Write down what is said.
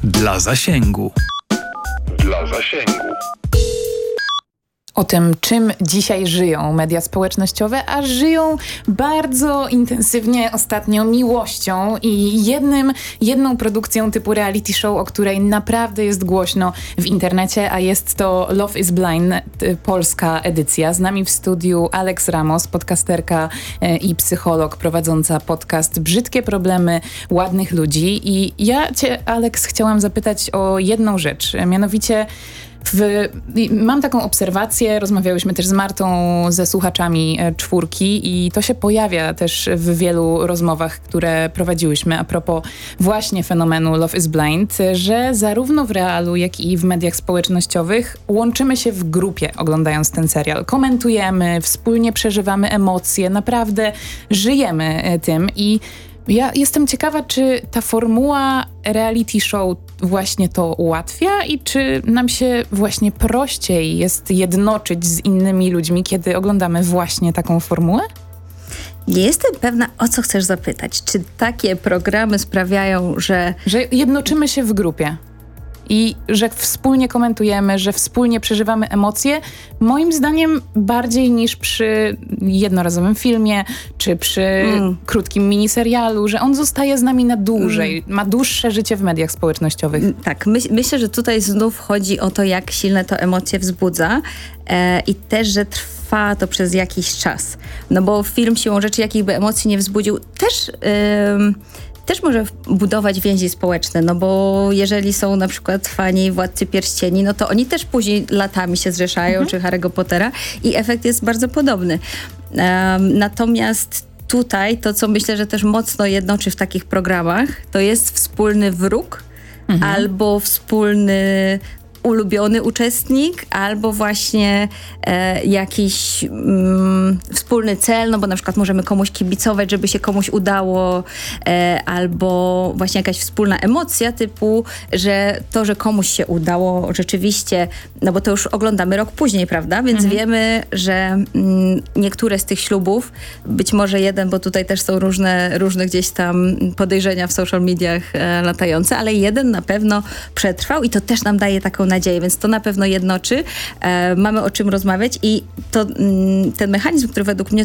Dla zasięgu. Dla zasięgu. O tym, czym dzisiaj żyją media społecznościowe, a żyją bardzo intensywnie ostatnio miłością i jedną produkcją typu reality show, o której naprawdę jest głośno w internecie, a jest to Love is Blind, polska edycja. Z nami w studiu Alex Ramos, podcasterka i psycholog prowadząca podcast Brzydkie problemy ładnych ludzi. I ja cię, Alex, chciałam zapytać o jedną rzecz, mianowicie mam taką obserwację, rozmawiałyśmy też z Martą, ze słuchaczami Czwórki i to się pojawia też w wielu rozmowach, które prowadziłyśmy a propos właśnie fenomenu Love is Blind, że zarówno w realu, jak i w mediach społecznościowych łączymy się w grupie oglądając ten serial. Komentujemy, wspólnie przeżywamy emocje, naprawdę żyjemy tym i ja jestem ciekawa, czy ta formuła reality show właśnie to ułatwia i czy nam się właśnie prościej jest jednoczyć z innymi ludźmi, kiedy oglądamy właśnie taką formułę? Nie jestem pewna, o co chcesz zapytać. Czy takie programy sprawiają, że jednoczymy się w grupie i że wspólnie komentujemy, że wspólnie przeżywamy emocje, moim zdaniem bardziej niż przy jednorazowym filmie, czy przy krótkim miniserialu, że on zostaje z nami na dłużej, ma dłuższe życie w mediach społecznościowych. Tak, myślę, że tutaj znów chodzi o to, jak silne to emocje wzbudza i też, że trwa to przez jakiś czas. No bo film siłą rzeczy, jakich by emocji nie wzbudził, też może budować więzi społeczne, no bo jeżeli są na przykład fani Władcy Pierścieni, no to oni też później latami się zrzeszają, czy Harry'ego Pottera i efekt jest bardzo podobny. Natomiast tutaj to, co myślę, że też mocno jednoczy w takich programach, to jest wspólny wróg albo wspólny ulubiony uczestnik, albo właśnie jakiś wspólny cel, no bo na przykład możemy komuś kibicować, żeby się komuś udało, albo właśnie jakaś wspólna emocja typu, że to, że komuś się udało rzeczywiście, no bo to już oglądamy rok później, prawda? Więc wiemy, że niektóre z tych ślubów, być może jeden, bo tutaj też są różne gdzieś tam podejrzenia w social mediach latające, ale jeden na pewno przetrwał i to też nam daje taką nadzieję, więc to na pewno jednoczy. Mamy o czym rozmawiać i to ten mechanizm, który według mnie